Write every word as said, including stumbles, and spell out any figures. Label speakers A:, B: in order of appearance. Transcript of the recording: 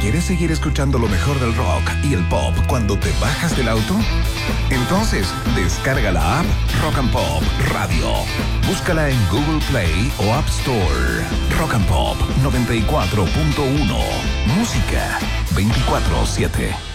A: ¿Quieres seguir escuchando lo mejor del rock y el pop cuando te bajas del auto? Entonces, descarga la app Rock and Pop Radio. Búscala en Google Play o App Store. Rock and Pop noventa y cuatro punto uno. Música veinticuatro siete.